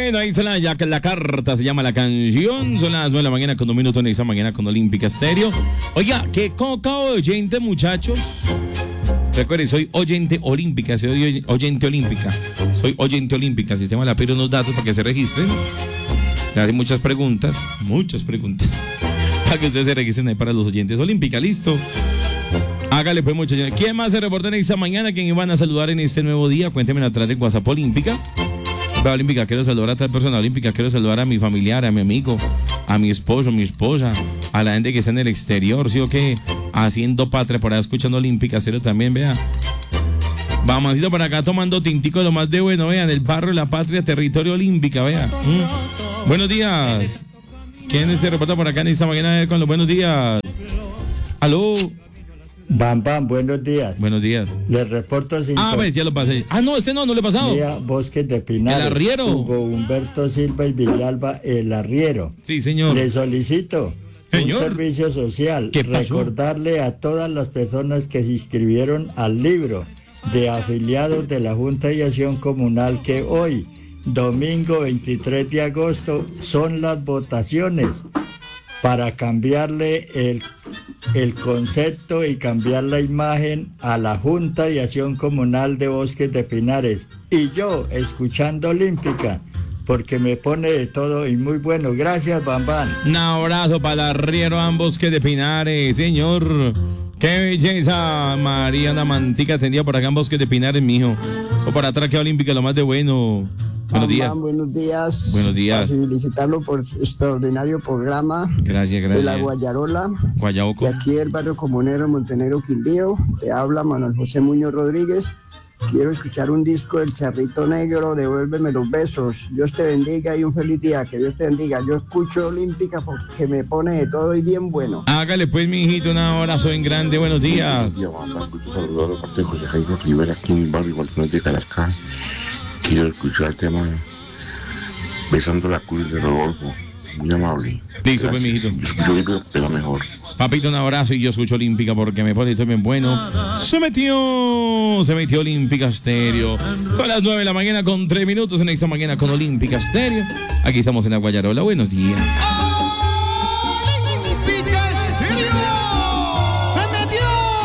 Bueno, ahí está la carta, se llama la canción. Son las 9 de la mañana con 2 minutos en esta mañana con Olímpica Estéreo. Oiga, que como acabo de oyente, muchachos. Recuerden, soy oyente olímpica, soy oyente olímpica. Soy oyente olímpica. Sistema le pide unos datos para que se registren. Le hacen muchas preguntas. Para que ustedes se registren ahí para los oyentes olímpica. ¿Listo? Hágale pues, muchachos. ¿Quién más se reporta en esta mañana? ¿Quién iban a saludar en este nuevo día? Cuéntenme a través de WhatsApp Olímpica. Olímpica, quiero saludar a tal persona olímpica, quiero saludar a mi familiar, a mi amigo, a mi esposo, mi esposa, a la gente que está en el exterior, ¿sí o qué? Haciendo patria, por ahí escuchando Olímpica Cero también, vea. Vamancito por acá tomando tintico lo más de bueno, vean, el barrio, la patria, territorio olímpica, vea. Buenos días. ¿Quién se reporta por acá en esta mañana con los buenos días? ¿Aló? Bam, buenos días. Buenos días. Les reporto sin... pues ya lo pasé. No, no le he pasado. Día Bosques de Pinares. El arriero. Hugo Humberto Silva y Villalba, el arriero. Sí, señor. Le solicito un servicio social. Recordarle a todas las personas que se inscribieron al libro de afiliados de la Junta de Acción Comunal que hoy, domingo 23 de agosto, son las votaciones para cambiarle el concepto y cambiar la imagen a la Junta de Acción Comunal de Bosques de Pinares. Y yo, escuchando Olímpica, porque me pone de todo y muy bueno. Gracias, Bambán. Un abrazo para el arriero a Bosques de Pinares, señor. Qué belleza. Mariana Mantica atendía por acá en Bosques de Pinares, mijo. O para atrás que Olímpica, lo más de bueno. Buenos días. Buenos días. Buenos días. Felicitarlo por extraordinario programa. Gracias. De la Guayarola. Guayaoco. De aquí del barrio comunero Montenegro Quindío. Te habla Manuel José Muñoz Rodríguez. Quiero escuchar un disco del Charrito Negro, Devuélveme los besos. Dios te bendiga y un feliz día. Que Dios te bendiga. Yo escucho Olímpica porque me pone de todo y bien bueno. Hágale pues, mi hijito, un abrazo en grande. Buenos días. Buenos días, mamá. Escucho saludar de parte de José Jairo Rivera aquí en mi barrio Gualtones de Caracas. Quiero escuchar el tema Besando la Cruz de Rodolfo. Muy amable. Listo, pues, mijito. Yo escucho Olímpica, pero mejor. Papito, un abrazo y yo escucho Olímpica porque me pone todo bien bueno. Se metió Olímpica Estéreo. Son las 9 de la mañana con 3 minutos en esta mañana con Olímpica Estéreo. Aquí estamos en la Guayarola. Buenos días.